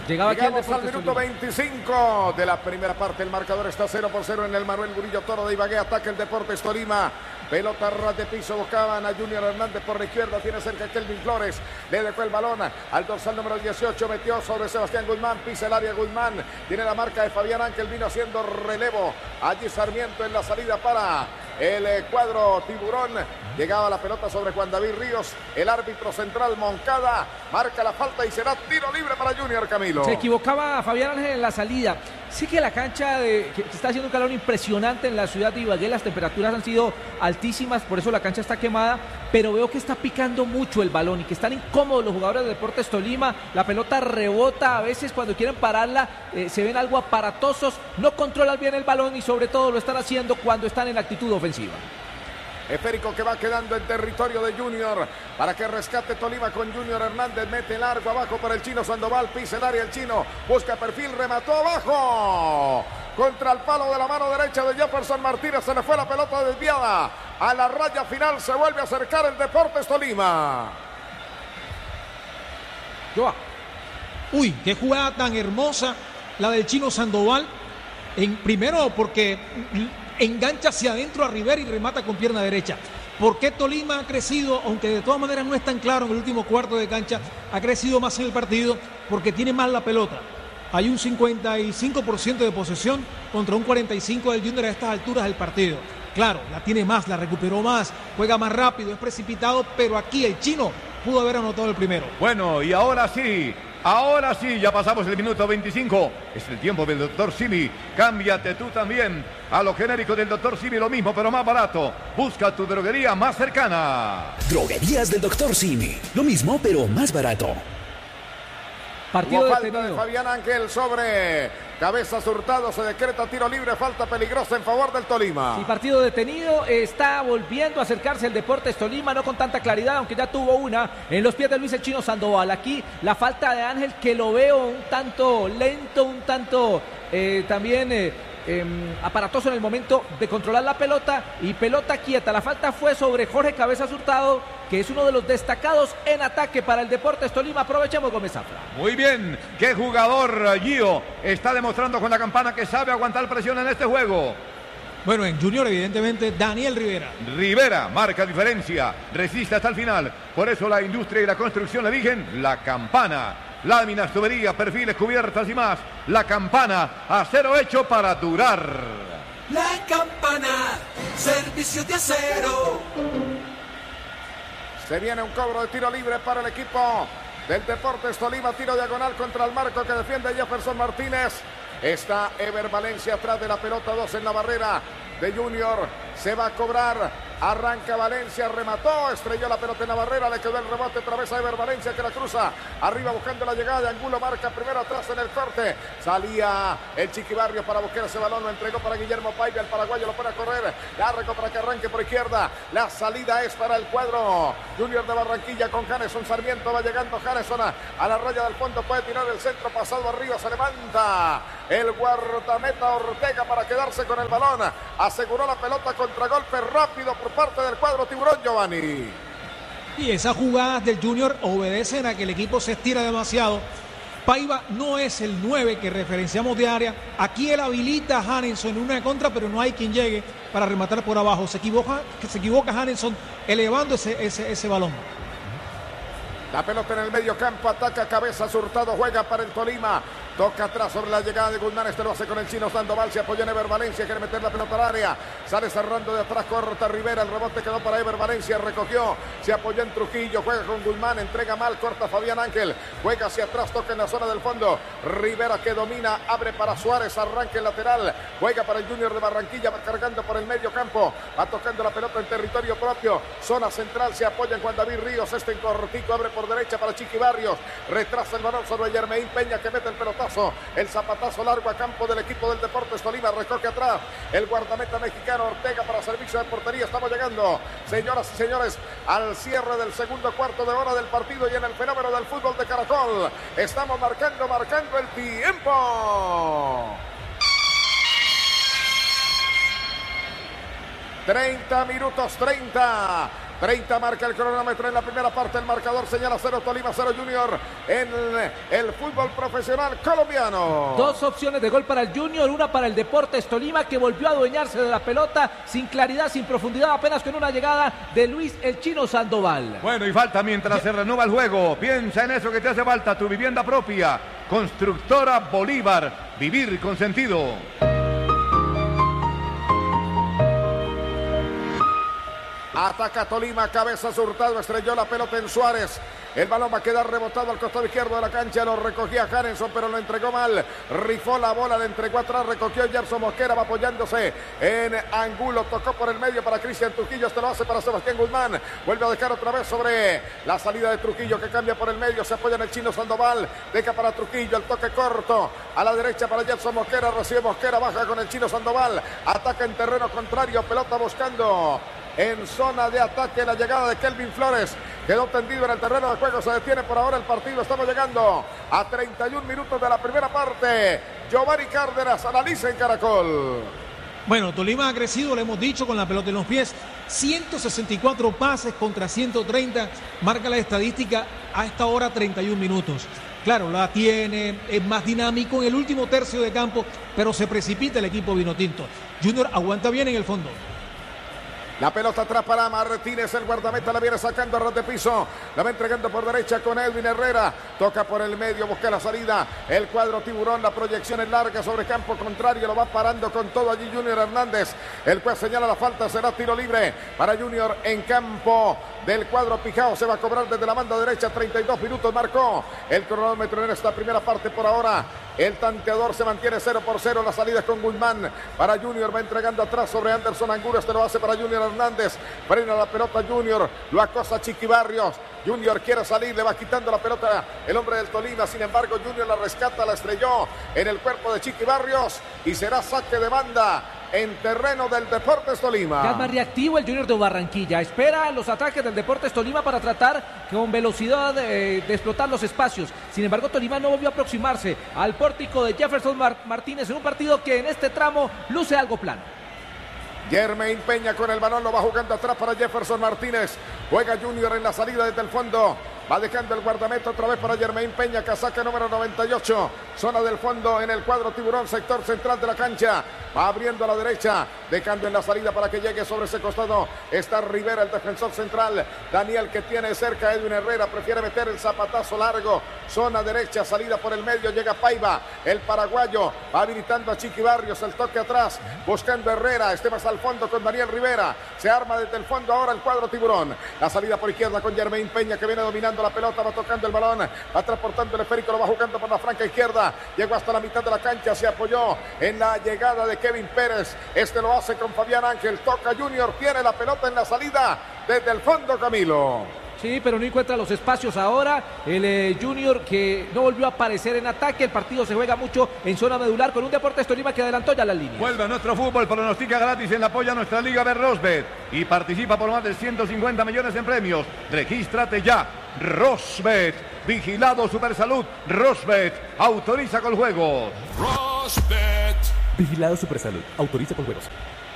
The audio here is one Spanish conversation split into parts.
Llegaba aquí al Llegamos al Deportes minuto Tolima. 25 de la primera parte. El marcador está 0-0 en el Manuel Murillo Toro de Ibagué. Ataca el Deportes Tolima. Pelota ras de piso, buscaban a Junior Hernández por la izquierda, tiene cerca Kelvin Flores, le dejó el balón al dorsal número 18, metió sobre Sebastián Guzmán, pisa el área Guzmán, tiene la marca de Fabián Ángel, vino haciendo relevo, allí Sarmiento en la salida para el cuadro tiburón, llegaba la pelota sobre Juan David Ríos, el árbitro central Moncada, marca la falta y será tiro libre para Junior, Camilo. Se equivocaba Fabián Ángel en la salida. Sí que la cancha que está haciendo un calor impresionante en la ciudad de Ibagué, las temperaturas han sido altísimas, por eso la cancha está quemada, pero veo que está picando mucho el balón y que están incómodos los jugadores de Deportes Tolima, la pelota rebota, a veces cuando quieren pararla se ven algo aparatosos, no controlan bien el balón y sobre todo lo están haciendo cuando están en actitud ofensiva. Esférico que va quedando en territorio de Junior para que rescate Tolima con Junior Hernández, mete largo abajo para el chino Sandoval, pisa el área el chino, busca perfil, remató abajo contra el palo de la mano derecha de Jefferson Martínez, se le fue la pelota desviada a la raya final, se vuelve a acercar el Deportes Tolima. Joa. Uy, qué jugada tan hermosa la del chino Sandoval, primero porque engancha hacia adentro a Rivera y remata con pierna derecha. ¿Por qué Tolima ha crecido, aunque de todas maneras no es tan claro en el último cuarto de cancha, ha crecido más en el partido? Porque tiene más la pelota. Hay un 55% de posesión contra un 45% del Junior a estas alturas del partido. Claro, la tiene más, la recuperó más, juega más rápido, es precipitado, pero aquí el chino pudo haber anotado el primero. Bueno, y ahora sí, ya pasamos el minuto 25. Es el tiempo del Dr. Simi. Cámbiate tú también a lo genérico del Dr. Simi, lo mismo, pero más barato. Busca tu droguería más cercana. Droguerías del Dr. Simi. Lo mismo, pero más barato. Partido Hubo falta detenido. de Fabián Ángel sobre Cabezas Hurtado, se decreta tiro libre, falta peligrosa en favor del Tolima. Y partido detenido, está volviendo a acercarse el Deportes Tolima, no con tanta claridad, aunque ya tuvo una en los pies de Luis el Chino Sandoval. Aquí la falta de Ángel, que lo veo un tanto lento, un tanto también aparatoso en el momento de controlar la pelota y pelota quieta. La falta fue sobre Jorge Cabezas Hurtado, que es uno de los destacados en ataque para el Deportes Tolima. Aprovechemos, Gómez Zafra. Muy bien, qué jugador Gio está demostrando con la campana que sabe aguantar presión en este juego. Bueno, en Junior evidentemente Daniel Rivera. Rivera marca diferencia, resiste hasta el final. Por eso la industria y la construcción le eligen la campana. Láminas, tuberías, perfiles, cubiertas y más. La campana, acero hecho para durar. La campana, servicio de acero. Se viene un cobro de tiro libre para el equipo del Deportes Tolima, tiro diagonal contra el marco que defiende Jefferson Martínez. Está Ever Valencia atrás de la pelota, 2 en la barrera de Junior. Se va a cobrar. Arranca Valencia, remató, estrelló la pelota en la barrera, le quedó el rebote otra vez a Ever Valencia que la cruza. Arriba buscando la llegada de Angulo, marca primero atrás en el corte. Salía el Chiquibarrio para buscar ese balón, lo entregó para Guillermo Paiva, el paraguayo lo pone a correr. Largo para que arranque por izquierda. La salida es para el cuadro Junior de Barranquilla con Janeson Sarmiento. Va llegando Janeson a la raya del fondo, puede tirar el centro, pasado arriba, se levanta el guardameta Ortega para quedarse con el balón. Aseguró la pelota, contragolpe rápido por parte del cuadro tiburón, Giovanni. Y esas jugadas del Junior obedecen a que el equipo se estira demasiado. Paiva no es el 9 que referenciamos de área. Aquí él habilita a Hanenson en una contra, pero no hay quien llegue para rematar por abajo. Se equivoca Hanenson elevando ese balón. La pelota en el medio campo, ataca Cabezas Hurtado, juega para el Tolima. Toca atrás sobre la llegada de Guzmán, este lo hace con el chino Sandoval, se apoya en Ever Valencia, quiere meter la pelota al área, sale cerrando de atrás, corta Rivera, el rebote quedó para Ever Valencia, recogió, se apoyó en Trujillo, juega con Guzmán, entrega mal, corta Fabián Ángel, juega hacia atrás, toca en la zona del fondo, Rivera que domina, abre para Suárez, arranque el lateral, juega para el Junior de Barranquilla, va cargando por el medio campo, va tocando la pelota en territorio propio, zona central, se apoya en Juan David Ríos, este en cortico, abre por derecha para Chiqui Barrios, retrasa el balón sobre Yermeín Peña que mete el pelotazo, el zapatazo largo a campo del equipo del Deportes Tolima, recoge atrás el guardameta mexicano Ortega para servicio de portería. Estamos llegando, señoras y señores, al cierre del segundo cuarto de hora del partido y en el fenómeno del fútbol de Caracol estamos marcando el tiempo. 30 minutos 30. 30 marca el cronómetro en la primera parte. El marcador señala 0 Tolima, 0 Junior en el fútbol profesional colombiano. Dos opciones de gol para el Junior, una para el Deportes Tolima, que volvió a adueñarse de la pelota sin claridad, sin profundidad, apenas con una llegada de Luis el Chino Sandoval. Bueno, y falta mientras se renueva el juego. Piensa en eso que te hace falta, tu vivienda propia. Constructora Bolívar, vivir con sentido. Ataca Tolima, cabeza Hurtado, estrelló la pelota en Suárez. El balón va a quedar rebotado al costado izquierdo de la cancha, lo recogía Jarenson, pero lo entregó mal. Rifó la bola, le entregó atrás, recogió Gerson Mosquera, va apoyándose en Angulo, tocó por el medio para Cristian Trujillo, este lo hace para Sebastián Guzmán. Vuelve a dejar otra vez sobre la salida de Trujillo, que cambia por el medio, se apoya en el Chino Sandoval, deja para Trujillo, el toque corto, a la derecha para Gerson Mosquera, recibe Mosquera, baja con el Chino Sandoval, ataca en terreno contrario, pelota buscando en zona de ataque la llegada de Kelvin Flores, quedó tendido en el terreno de juego, se detiene por ahora el partido, estamos llegando a 31 minutos de la primera parte. Giovanni Cárdenas analiza en Caracol. Bueno, Tolima ha crecido, lo hemos dicho, con la pelota en los pies, 164 pases contra 130, marca la estadística a esta hora 31 minutos. Claro, la tiene, es más dinámico en el último tercio de campo, pero se precipita el equipo vinotinto. Junior aguanta bien en el fondo. La pelota atrás para Martínez, el guardameta la viene sacando a ras de piso, la va entregando por derecha con Edwin Herrera, toca por el medio, busca la salida, el cuadro tiburón, la proyección es larga sobre campo contrario, lo va parando con todo allí Junior Hernández, el juez señala la falta, será tiro libre para Junior en campo del cuadro Pijao, se va a cobrar desde la banda derecha, 32 minutos marcó el cronómetro en esta primera parte por ahora. El tanteador se mantiene 0-0. La salida es con Guzmán. Para Junior va entregando atrás sobre Anderson Angulo. Este lo hace para Junior Hernández. Frena la pelota Junior. Lo acosa Chiqui Barrios. Junior quiere salir. Le va quitando la pelota el hombre del Tolima. Sin embargo, Junior la rescata. La estrelló en el cuerpo de Chiqui Barrios. Y será saque de banda en terreno del Deportes Tolima. Ya es más reactivo el Junior de Barranquilla. Espera los ataques del Deportes Tolima para tratar con velocidad de explotar los espacios. Sin embargo, Tolima no volvió a aproximarse al pórtico de Jefferson Martínez en un partido que en este tramo luce algo plano. Jermaine Peña con el balón, lo va jugando atrás para Jefferson Martínez. Juega Junior en la salida desde el fondo. Va dejando el guardameta otra vez para Jermaine Peña, casaca número 98. Zona del fondo en el cuadro tiburón, sector central de la cancha. Va abriendo a la derecha, dejando en la salida para que llegue sobre ese costado. Está Rivera, el defensor central. Daniel, que tiene cerca a Edwin Herrera, prefiere meter el zapatazo largo. Zona derecha, salida por el medio, llega Paiva, el paraguayo. Va habilitando a Chiqui Barrios, el toque atrás, buscando Herrera. Este más al fondo con Daniel Rivera. Se arma desde el fondo ahora el cuadro tiburón. La salida por izquierda con Jermaine Peña, que viene dominando la pelota, va tocando el balón, va transportando el esférico, lo va jugando por la franca izquierda. Llegó hasta la mitad de la cancha, se apoyó en la llegada de Kevin Pérez. Este lo hace con Fabián Ángel. Toca Junior, tiene la pelota en la salida desde el fondo, Camilo. Sí, pero no encuentra los espacios ahora. El Junior, que no volvió a aparecer en ataque. El partido se juega mucho en zona medular con un Deportes Tolima que adelantó ya las líneas. Vuelve a nuestro fútbol, pronostica gratis en la apoya a nuestra liga Rosbet y participa por más de 150 millones en premios. Regístrate ya. Rosbet, vigilado Supersalud. Rosbet, autoriza con juegos. Rosbet, vigilado Supersalud, autoriza con juegos.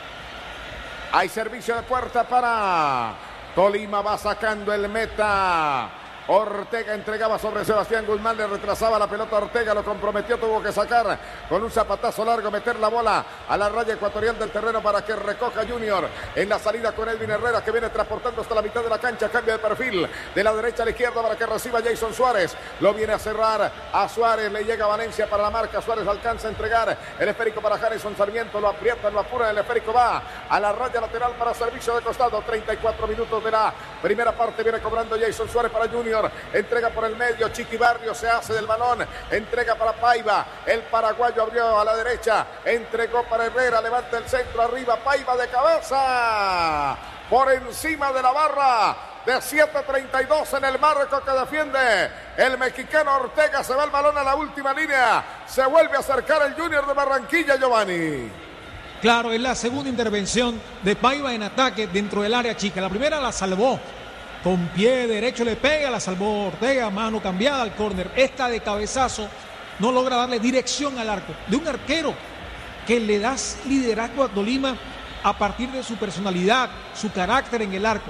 Hay servicio de puerta para Tolima, va sacando el meta. Ortega entregaba sobre Sebastián Guzmán, le retrasaba la pelota a Ortega, lo comprometió, tuvo que sacar con un zapatazo largo, meter la bola a la raya ecuatorial del terreno para que recoja Junior en la salida con Edwin Herrera, que viene transportando hasta la mitad de la cancha, cambia de perfil de la derecha a la izquierda para que reciba Jason Suárez, lo viene a cerrar a Suárez, le llega Valencia para la marca, Suárez alcanza a entregar el esférico para Jarenson Sarmiento, lo aprieta, lo apura, el esférico va a la raya lateral para servicio de costado. 34 minutos de la primera parte, viene cobrando Jason Suárez para Junior. Entrega por el medio, Chiqui Barrio se hace del balón, entrega para Paiva, el paraguayo abrió a la derecha, entregó para Herrera, levanta el centro arriba, Paiva de cabeza, por encima de la barra de 7.32 en el marco que defiende el mexicano Ortega, se va el balón a la última línea, se vuelve a acercar el Junior de Barranquilla, Giovanni. Claro, es la segunda intervención de Paiva en ataque dentro del área chica, la primera la salvó. Con pie derecho le pega, la salvó Ortega, mano cambiada al córner. Esta de cabezazo no logra darle dirección al arco. De un arquero que le das liderazgo a Tolima a partir de su personalidad, su carácter en el arco.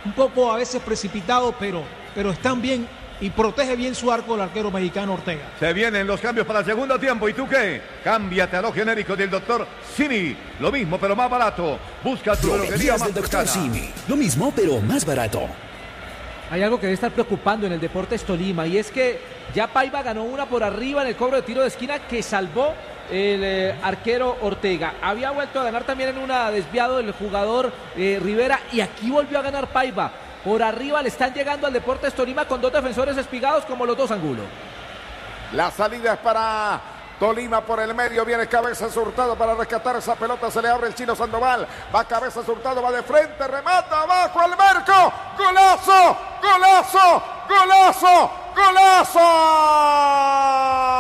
un poco a veces precipitado, pero están bien y protege bien su arco el arquero mexicano Ortega. Se vienen los cambios para el segundo tiempo. ¿Y tú qué? Cámbiate a lo genérico del Dr. Simi. Lo mismo, pero más barato. Busca tu droguería Droguerías más del Dr. cercana. Simi. Lo mismo, pero más barato. Hay algo que debe estar preocupando en el Deportes Tolima y es que ya Paiva ganó una por arriba en el cobro de tiro de esquina que salvó el arquero Ortega. Había vuelto a ganar también en una desviado el jugador Rivera y aquí volvió a ganar Paiva. Por arriba le están llegando al Deportes Tolima con dos defensores espigados como los dos Angulo. La salida es para Tolima por el medio, viene Cabezas Hurtado para rescatar esa pelota, se le abre el Chino Sandoval, va Cabezas Hurtado, va de frente, remata abajo al marco, golazo, golazo, golazo, golazo.